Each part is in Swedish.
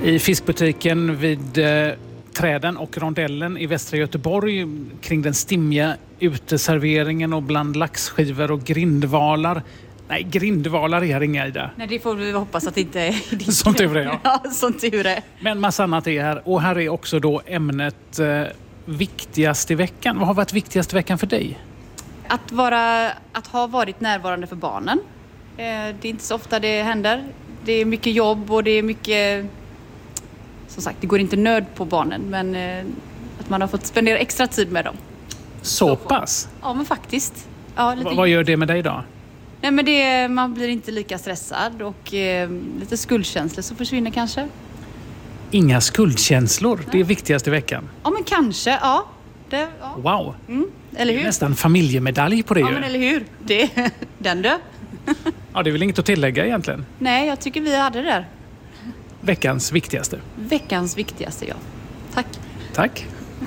I fiskbutiken vid Träden och Rondellen i Västra Göteborg kring den stimmiga uteserveringen och bland laxskivor och grindvalar. Nej, grindvalar är inga i det. Nej, det får vi hoppas att det inte är. Som tur är, ja. Ja, som tur är. Men massa annat är här. Och här är också då ämnet viktigast i veckan. Vad har varit viktigast i veckan för dig? Att ha varit närvarande för barnen. Det är inte så ofta det händer. Det är mycket jobb och det är mycket... Som sagt, det går inte nöd på barnen, men att man har fått spendera extra tid med dem. Så pass? Ja, men faktiskt. Ja, Vad gör det med dig då? Nej, men man blir inte lika stressad och lite skuldkänslor så försvinner kanske. Inga skuldkänslor, det är viktigast i veckan. Ja, men kanske, ja. Ja. Wow. Eller hur? Nästan familjemedalj på det. Ja, men eller hur? Den du. Ja, det är väl inget att tillägga egentligen. Nej, jag tycker vi hade det där. Veckans viktigaste. Veckans viktigaste, ja. Tack. Tack.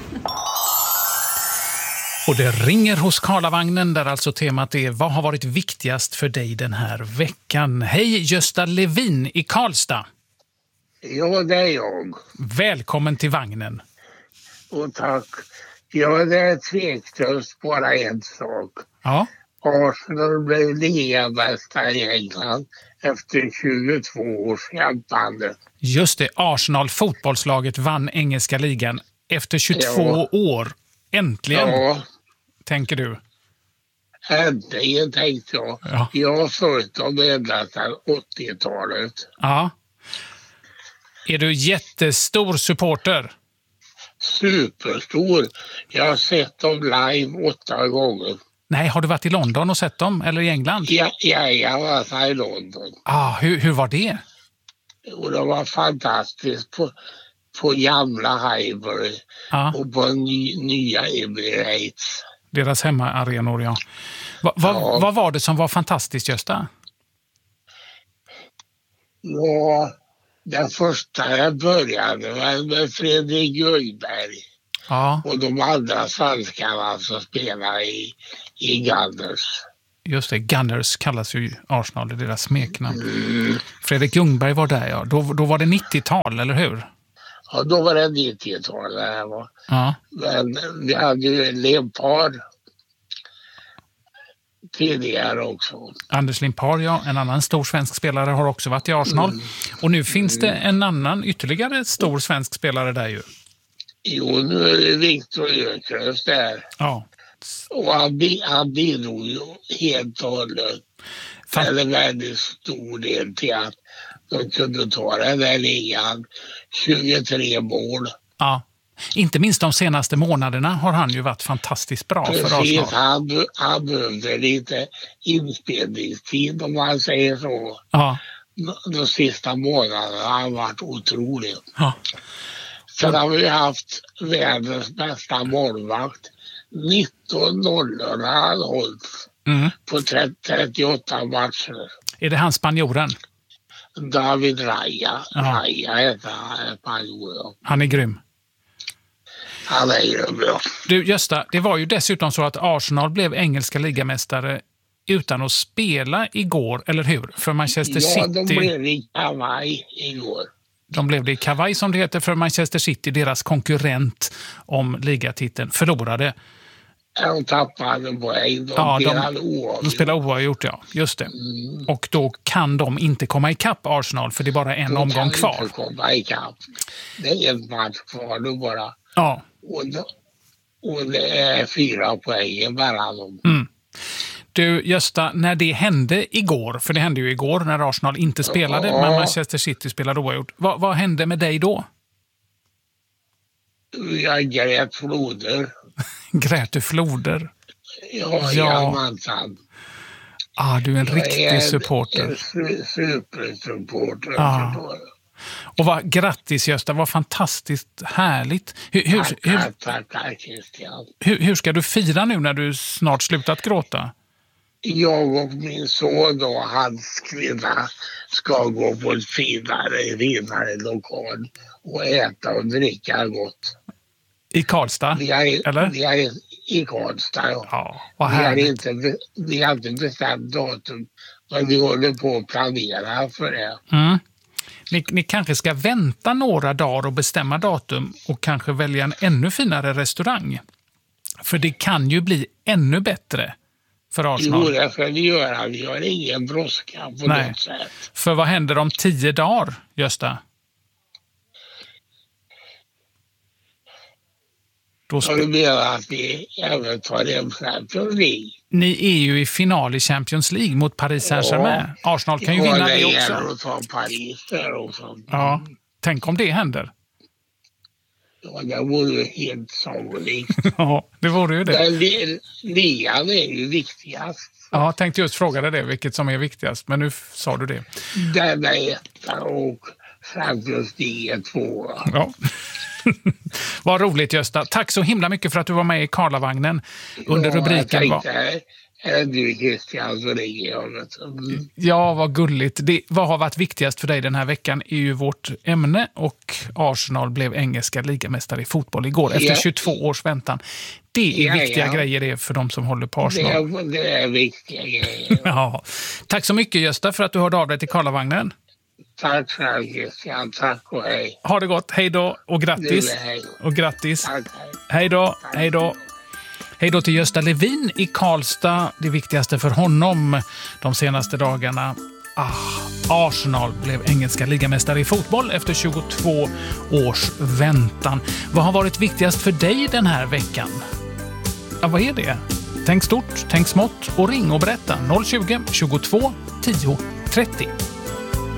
Och det ringer hos Karlavagnen där alltså temat är: vad har varit viktigast för dig den här veckan? Hej, Gösta Levin i Karlstad. Ja, det är jag. Välkommen till vagnen. Och tack. Ja, det är tveklöst bara en sak. Ja. Arsenal blev ligamästare i England efter 22 års kämpande. Just det, Arsenal, fotbollslaget, vann engelska ligan efter 22 år. Äntligen, tänker du? Äntligen, tänkte jag. Ja. Jag har följt dem ända sedan 80-talet. Ja. Är du jättestor supporter? Superstor. Jag har sett dem live 8 gånger. Nej, har du varit i London och sett dem? Eller i England? Ja, jag var i London. Hur var det? Och det var fantastiskt på gamla Highbury och på nya Emirates. Deras hemmaarenor, ja. Vad var det som var fantastiskt, Gösta? Ja, den första jag började med Fredrik Ljungberg. Ja. Och de andra svenskarna som spelar i Gunners. Just det, Gunners kallas ju Arsenal, det är deras smeknamn. Fredrik Ljungberg var där, ja. Då var det 90-tal, eller hur? Ja, då var det 90-tal. Ja. Men vi hade ju Limpar tidigare också. Anders Limpar, ja. En annan stor svensk spelare har också varit i Arsenal. Och nu finns det en annan ytterligare stor svensk spelare där ju. Jo, nu är det Victor Gyökeres där. Ja. Och han bidrog ju helt och hållet. En väldigt stor del till att de kunde ta den där ligan. 23 mål. Ja. Inte minst de senaste månaderna har han ju varit fantastiskt bra för Arsenal. Precis, han behövde lite inspelningstid om man säger så. Ja. De sista månaderna har han varit otrolig. Ja. Sen har vi haft världens bästa målvakt. 19-0 har han hållit på 38 matcher. Är det han spanjoren? David Raya. Raya heter han, spanjoren. Han är grym. Han är grym, ja. Du, Gösta, det var ju dessutom så att Arsenal blev engelska ligamästare utan att spela igår, eller hur? För Manchester City... Ja, de blev i kavaj igår. De blev det i kavaj, som det heter, för Manchester City, deras konkurrent om ligatiteln, förlorade. De tappade poäng. De spelade oavgjort, ja. Just det. Och då kan de inte komma ikapp Arsenal, för det är bara en omgång kvar. De kan inte komma ikapp. Det är en match kvar nu bara. Ja. Och det är 4 poäng mellan dem. Du, Gösta, när det hände igår, för det hände ju igår när Arsenal inte spelade, men Manchester City spelade oavgjort. Vad hände med dig då? Jag grät floder. Grät du floder? Ja. Du är en riktig supporter. En supersupporter. Och grattis, Gösta, vad fantastiskt härligt. Tack, Christian. Hur ska du fira nu när du snart slutat gråta? Jag och min son och hans kvinna ska gå på ett finare lokal och äta och dricka gott. I Karlstad, eller? Vi är i Karlstad, ja. Vi har inte bestämt datum, men vi håller på att planera för det. Ni kanske ska vänta några dagar och bestämma datum och kanske välja en ännu finare restaurang. För det kan ju bli ännu bättre för Arsenal. Jo, det ska vi göra. Vi har ingen brådska på något sätt. För vad händer om 10 dagar, Gösta? Har du menat att vi även tar hem Champions League? Ni är ju i final i Champions League mot Paris Saint-Germain. Arsenal kan ju vinna det också. Att ta Paris där också. Ja, tänk om det händer. Ja, det vore ju helt sannolikt. Ja, det vore ju det. Men ligan är ju viktigast. Ja, jag tänkte just fråga dig det, vilket som är viktigast. Men nu sa du det. Den är 1 och Champions League 2. Ja. Vad roligt, Gösta. Tack så himla mycket för att du var med i Karlavagnen under rubriken. Du Christian, så ringer jag. Ja, vad gulligt. Vad har varit viktigast för dig den här veckan är ju vårt ämne, och Arsenal blev engelska ligamästare i fotboll igår efter 22 års väntan. Det är viktiga grejer det för de som håller på Arsenal. Det är viktiga grejer. Ja. Tack så mycket, Gösta, för att du hörde av dig till Karlavagnen. Tack själv, Christian. Tack och hej. Ha det gott. Hej då och grattis. Och grattis. Tack, hej då. Hej då. Hej då till Gösta Levin i Karlstad. Det viktigaste för honom de senaste dagarna. Arsenal blev engelska ligamästare i fotboll efter 22 års väntan. Vad har varit viktigast för dig den här veckan? Ja, vad är det? Tänk stort, tänk smått och ring och berätta. 020 22 10 30.